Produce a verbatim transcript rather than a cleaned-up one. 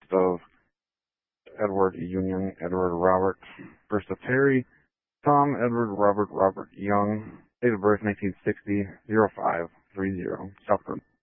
of Edward Union, Edward Robert, first of Terry, Tom Edward Robert Robert Young, date of birth nineteen sixty, oh five thirty, South Dakota.